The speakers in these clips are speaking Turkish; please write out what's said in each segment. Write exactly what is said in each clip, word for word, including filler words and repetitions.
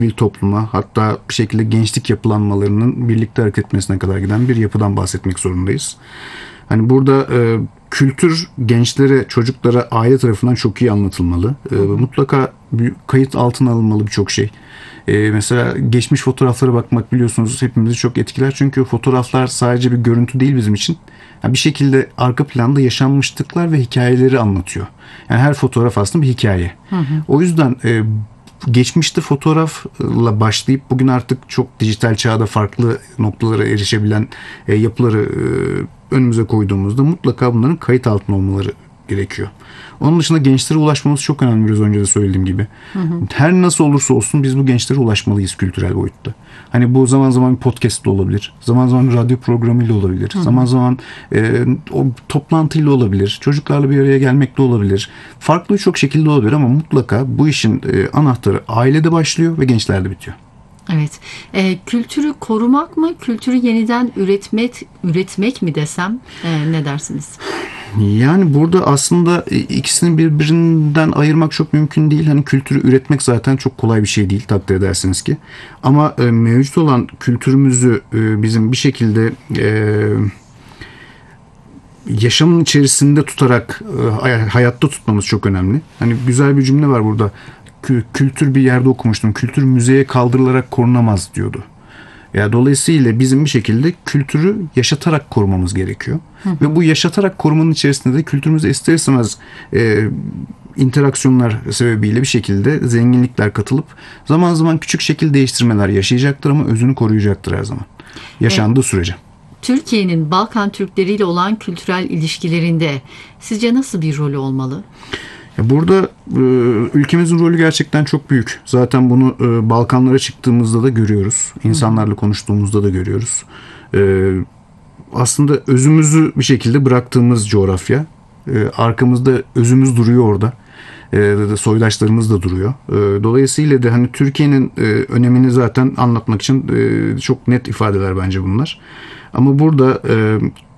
bir topluma, hatta bir şekilde gençlik yapılanmalarının birlikte hareket etmesine kadar giden bir yapıdan bahsetmek zorundayız. Hani burada e, kültür gençlere, çocuklara aile tarafından çok iyi anlatılmalı. E, mutlaka bir kayıt altına alınmalı birçok şey. E, mesela geçmiş fotoğraflara bakmak biliyorsunuz hepimizi çok etkiler. Çünkü fotoğraflar sadece bir görüntü değil bizim için. Yani bir şekilde arka planda yaşanmışlıklar ve hikayeleri anlatıyor. Yani her fotoğraf aslında bir hikaye. Hı hı. O yüzden e, geçmişte fotoğrafla başlayıp bugün artık çok dijital çağda farklı noktalara erişebilen e, yapıları e, önümüze koyduğumuzda mutlaka bunların kayıt altına olmaları gerekiyor. Onun dışında gençlere ulaşmamız çok önemli, biraz önce de söylediğim gibi. Hı hı. Her nasıl olursa olsun biz bu gençlere ulaşmalıyız kültürel boyutta. Hani bu zaman zaman bir podcast olabilir. Zaman zaman radyo programıyla olabilir. Hı hı. Zaman zaman e, o toplantıyla olabilir. Çocuklarla bir araya gelmekle olabilir. Farklı çok şekilde olabilir ama mutlaka bu işin e, anahtarı ailede başlıyor ve gençlerde bitiyor. Evet. E, kültürü korumak mı, kültürü yeniden üretmek üretmek mi desem e, ne dersiniz? Yani burada aslında ikisini birbirinden ayırmak çok mümkün değil. Hani kültürü üretmek zaten çok kolay bir şey değil, takdir edersiniz ki. Ama e, mevcut olan kültürümüzü e, bizim bir şekilde e, yaşamın içerisinde tutarak e, hayatta tutmamız çok önemli. Hani güzel bir cümle var burada. Kültür, bir yerde okumuştum. Kültür müzeye kaldırılarak korunamaz diyordu. Ya dolayısıyla bizim bir şekilde kültürü yaşatarak korumamız gerekiyor. Hı hı. Ve bu yaşatarak korumanın içerisinde de kültürümüze ister istemez e, interaksiyonlar sebebiyle bir şekilde zenginlikler katılıp zaman zaman küçük şekil değiştirmeler yaşayacaktır ama özünü koruyacaktır her zaman. Yaşandığı evet. sürece. Türkiye'nin Balkan Türkleriyle olan kültürel ilişkilerinde sizce nasıl bir rolü olmalı? Burada e, ülkemizin rolü gerçekten çok büyük. Zaten bunu e, Balkanlara çıktığımızda da görüyoruz. İnsanlarla konuştuğumuzda da görüyoruz. E, aslında özümüzü bir şekilde bıraktığımız coğrafya. E, arkamızda özümüz duruyor orada. E, soydaşlarımız da duruyor. E, dolayısıyla da hani Türkiye'nin e, önemini zaten anlatmak için e, çok net ifadeler bence bunlar. Ama burada e,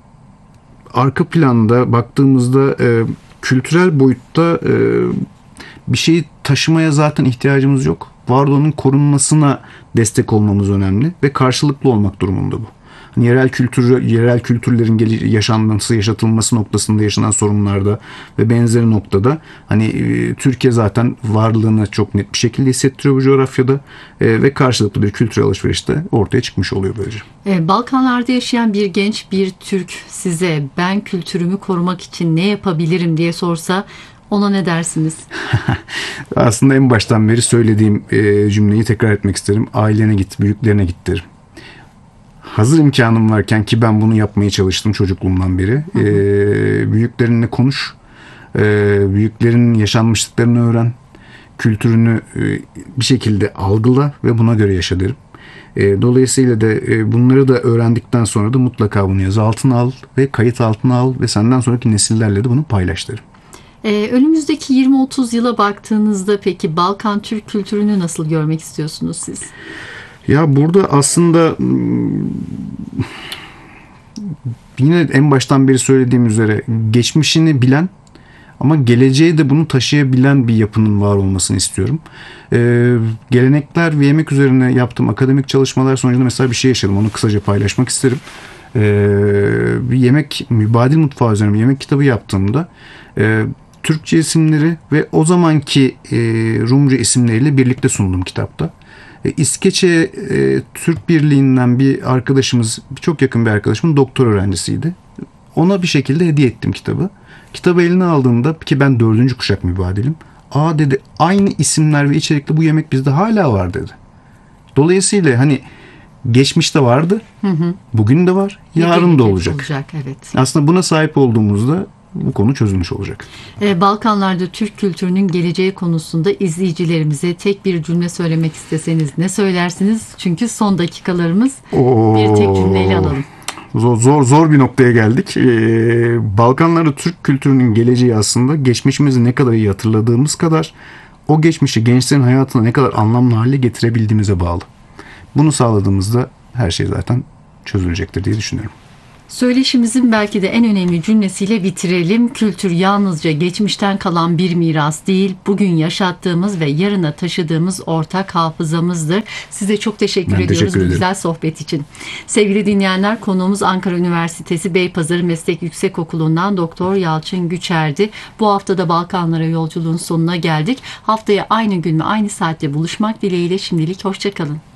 arka planda baktığımızda e, kültürel boyutta e, bir şeyi taşımaya zaten ihtiyacımız yok. Var olanın korunmasına destek olmamız önemli ve karşılıklı olmak durumunda bu. Hani yerel kültür, yerel kültürlerin yaşanması, yaşatılması noktasında yaşanan sorunlarda ve benzeri noktada hani e, Türkiye zaten varlığını çok net bir şekilde hissettiriyor bu coğrafyada e, ve karşılıklı bir kültürel alışveriş de ortaya çıkmış oluyor böylece. E, Balkanlarda yaşayan bir genç, bir Türk size ben kültürümü korumak için ne yapabilirim diye sorsa ona ne dersiniz? Aslında en baştan beri söylediğim e, cümleyi tekrar etmek isterim. Ailene git, büyüklerine git derim. Hazır imkanım varken ki ben bunu yapmaya çalıştım çocukluğumdan beri. Hı hı. E, büyüklerinle konuş, e, büyüklerin yaşanmışlıklarını öğren, kültürünü e, bir şekilde algıla ve buna göre yaşa derim. E, dolayısıyla da e, bunları da öğrendikten sonra da mutlaka bunu yazı altına al ve kayıt altına al ve senden sonraki nesillerle de bunu paylaş derim. Ee, önümüzdeki yirmi otuz yıla baktığınızda peki Balkan Türk kültürünü nasıl görmek istiyorsunuz siz? Ya burada aslında yine en baştan beri söylediğim üzere geçmişini bilen ama geleceğe de bunu taşıyabilen bir yapının var olmasını istiyorum. Ee, gelenekler ve yemek üzerine yaptığım akademik çalışmalar sonucunda mesela bir şey yaşadım. Onu kısaca paylaşmak isterim. Ee, bir yemek, mübadil mutfağı üzerine bir yemek kitabı yaptığımda e, Türkçe isimleri ve o zamanki e, Rumca isimleriyle birlikte sundum kitapta. E, İskeçe e, Türk Birliği'nden bir arkadaşımız, çok yakın bir arkadaşımın doktor öğrencisiydi. Ona bir şekilde hediye ettim kitabı. Kitabı eline aldığımda ki ben dördüncü kuşak mübadilim. Aa dedi, aynı isimler ve içerikli bu yemek bizde hala var dedi. Dolayısıyla hani geçmişte vardı, hı hı. bugün de var, yarın da olacak. olacak evet. Aslında buna sahip olduğumuzda bu konu çözülmüş olacak. Ee, Balkanlarda Türk kültürünün geleceği konusunda izleyicilerimize tek bir cümle söylemek isteseniz ne söylersiniz? Çünkü son dakikalarımız Oo, bir tek cümleyle alalım. Zor, zor, zor bir noktaya geldik. Ee, Balkanlarda Türk kültürünün geleceği aslında geçmişimizi ne kadar iyi hatırladığımız kadar o geçmişi gençlerin hayatına ne kadar anlamlı hale getirebildiğimize bağlı. Bunu sağladığımızda her şey zaten çözülecektir diye düşünüyorum. Söyleşimizin belki de en önemli cümlesiyle bitirelim. Kültür yalnızca geçmişten kalan bir miras değil, bugün yaşattığımız ve yarına taşıdığımız ortak hafızamızdır. Size çok teşekkür Ben ediyoruz teşekkür bu ederim. güzel sohbet için. Sevgili dinleyenler, konuğumuz Ankara Üniversitesi Beypazarı Meslek Yüksekokulu'ndan Doktor Yalçın Güçer'di. Bu hafta da Balkanlara yolculuğun sonuna geldik. Haftaya aynı gün ve aynı saatte buluşmak dileğiyle şimdilik hoşça kalın.